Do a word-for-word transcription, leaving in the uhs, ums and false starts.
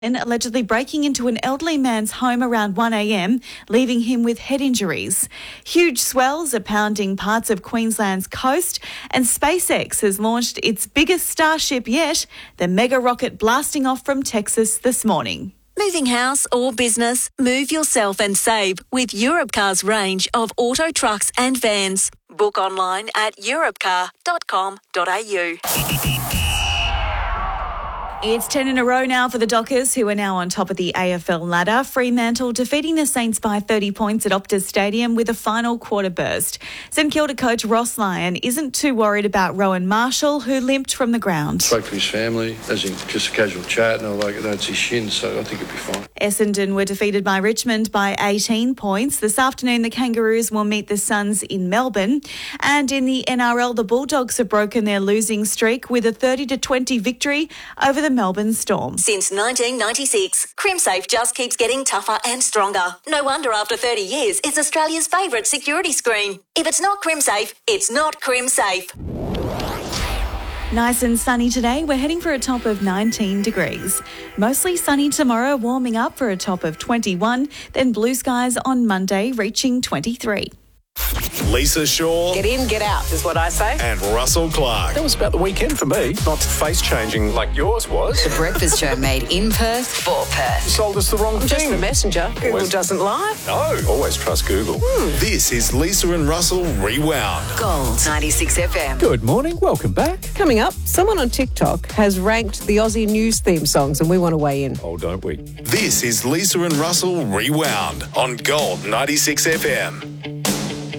And allegedly breaking into an elderly man's home around one a.m, leaving him with head injuries. Huge swells are pounding parts of Queensland's coast, and SpaceX has launched its biggest Starship yet, the mega rocket blasting off from Texas this morning. Moving house or business, move yourself and save with Europcar's range of auto trucks and vans. Book online at europcar dot com dot a u. It's ten in a row now for the Dockers, who are now on top of the A F L ladder. Fremantle defeating the Saints by thirty points at Optus Stadium with a final quarter burst. St Kilda coach Ross Lyon isn't too worried about Rowan Marshall, who limped from the ground. Spoke to his family, as in just a casual chat, and I like, that's his shin, so I think it'll be fine. Essendon were defeated by Richmond by eighteen points. This afternoon, the Kangaroos will meet the Suns in Melbourne. And in the N R L, the Bulldogs have broken their losing streak with a thirty to twenty victory over the Melbourne Storm. Since nineteen ninety-six, CrimSafe just keeps getting tougher and stronger. No wonder after thirty years, it's Australia's favourite security screen. If it's not CrimSafe, it's not CrimSafe. Nice and sunny today. We're heading for a top of nineteen degrees. Mostly sunny tomorrow, warming up for a top of twenty-one. Then blue skies on Monday, reaching twenty-three. Lisa Shaw. Get in, get out, is what I say. And Russell Clark. That was about the weekend for me, not face-changing like yours was. The Breakfast Show made in Perth for Perth. You sold us the wrong I'm thing. just the messenger. Google Always. doesn't lie. No, always trust Google. Hmm. This is Lisa and Russell Rewound. Gold ninety-six F M. Good morning, welcome back. Coming up, someone on TikTok has ranked the Aussie news theme songs and we want to weigh in. Oh, don't we? This is Lisa and Russell Rewound on Gold ninety-six F M.